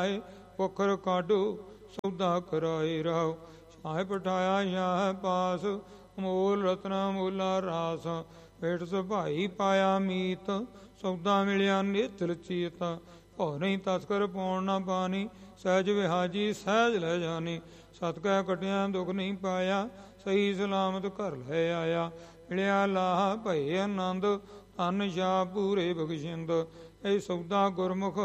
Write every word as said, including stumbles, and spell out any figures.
ਪੁਖਰ ਕਾਢੂ ਸੌਦਾ ਕਰਾਏ ਰਾਓ। ਛਾਹੇ ਪਠਾਇਆ ਯਾਹ ਪਾਸ ਅਮੋਲ ਰਤਨਾ ਮੂਲਾ ਰਾਸ। ਪੇਟ ਸੁਭਾਈ ਪਾਇਆ ਮੀਤ ਸੌਦਾ ਮਿਲਿਆ ਨੇਤਰ ਚੀਤ। ਭਉ ਨਹੀਂ ਤਸਕਰ ਪਾਉਣ ਨਾ ਪਾਣੀ ਸਹਿਜ ਵਿਹਾਜੀ ਸਹਿਜ ਲੈ ਜਾਣੀ। ਸਤ ਕਹਿ ਕਟਿਆ ਦੁੱਖ ਨਹੀਂ ਪਾਇਆ ਸਹੀ ਸਲਾਮਤ ਘਰ ਲੈ ਆਇਆ। ਮਿਲਿਆ ਲਾਹ ਭਏ ਆਨੰਦ ਧਨ ਸ਼ਾਹ ਪੂਰੇ ਬਖਸ਼ਿੰਦ। ਇਹ ਸੌਦਾ ਗੁਰਮੁਖ